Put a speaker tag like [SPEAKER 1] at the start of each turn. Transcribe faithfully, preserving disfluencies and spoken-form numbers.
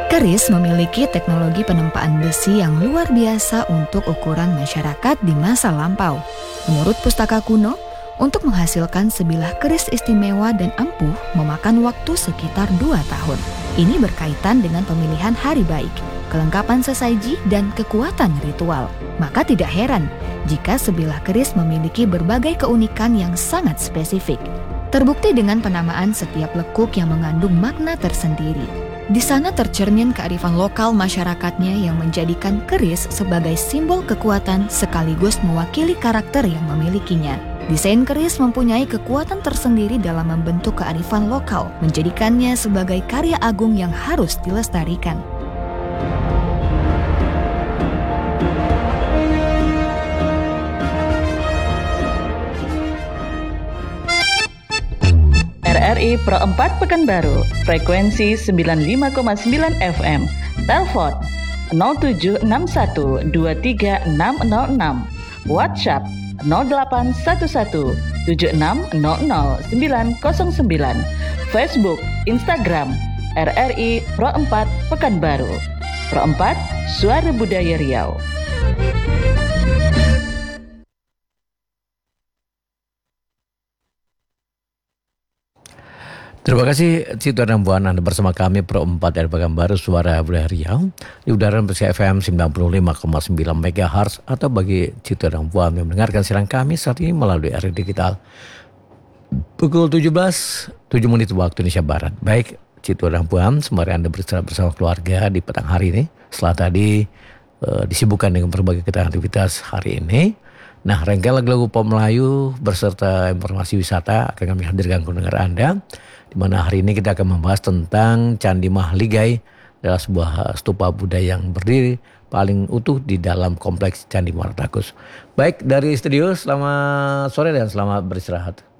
[SPEAKER 1] Keris memiliki teknologi penempaan besi yang luar biasa untuk ukuran masyarakat di masa lampau. Menurut Pustaka Kuno, untuk menghasilkan sebilah keris istimewa dan ampuh memakan waktu sekitar dua tahun. Ini berkaitan dengan pemilihan hari baik, kelengkapan sesaji, dan kekuatan ritual. Maka tidak heran jika sebilah keris memiliki berbagai keunikan yang sangat spesifik. Terbukti dengan penamaan setiap lekuk yang mengandung makna tersendiri. Di sana tercermin kearifan lokal masyarakatnya yang menjadikan keris sebagai simbol kekuatan sekaligus mewakili karakter yang memilikinya. Desain keris mempunyai kekuatan tersendiri dalam membentuk kearifan lokal, menjadikannya sebagai karya agung yang harus dilestarikan.
[SPEAKER 2] R R I Pro empat Pekanbaru, frekuensi sembilan puluh lima koma sembilan F M, telepon nol tujuh enam satu dua tiga enam nol enam, WhatsApp nol delapan satu satu tujuh enam nol nol sembilan nol sembilan, Facebook, Instagram R R I Pro empat Pekanbaru. Pro empat, Suara Budaya Riau.
[SPEAKER 3] Terima kasih Cito dan Puan, Anda bersama kami Pro empat dari Pekanbaru, Suara Budaya Riau di udara Persia F M sembilan puluh lima koma sembilan megahertz, atau bagi Cito dan Puan yang mendengarkan siaran kami saat ini melalui R R I Digital pukul tujuh belas tujuh menit waktu Indonesia Barat. Baik Cito dan Puan, sembari Anda beristirahat bersama keluarga di petang hari ini setelah tadi uh, disibukkan dengan berbagai aktivitas hari ini. Nah, rangkaian lagu-lagu pop Melayu beserta informasi wisata akan kami hadirkan ke pendengar Anda, di mana hari ini kita akan membahas tentang Candi Mahligai, adalah sebuah stupa budaya yang berdiri paling utuh di dalam kompleks Candi Muara Takus. Baik, dari studio selamat sore dan selamat beristirahat.